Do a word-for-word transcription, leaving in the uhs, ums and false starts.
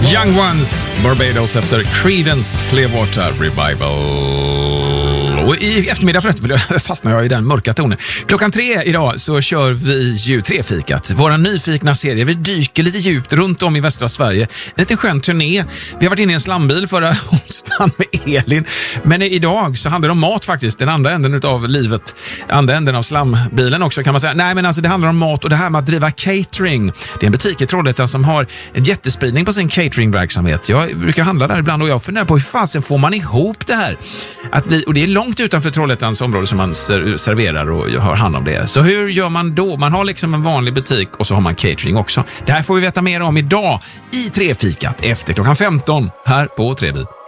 Young Ones, Barbados efter Creedence Clearwater Revival. Och i eftermiddag förresten fastnar jag i den mörka tonen. Klockan tre idag så kör vi ju trefikat. Våra nyfikna serie. Vi dyker lite djupt runt om i västra Sverige. En liten skön turné. Vi har varit inne i en slambil förra onsdagen med Elin. Men idag så handlar det om mat faktiskt. Den andra änden av livet. Andra änden av slambilen också kan man säga. Nej men alltså det handlar om mat och det här med att driva catering. Det är en butik i Trollhättan som har en jättespridning på sin cateringverksamhet. Jag brukar handla där ibland och jag funderar på hur fasen får man ihop det här? Att bli, och det är långt utanför Trollhättans område som man ser, serverar och har hand om det. Så hur gör man då? Man har liksom en vanlig butik och så har man catering också. Det här får vi veta mer om idag i trefikat efter klockan femton här på Treby.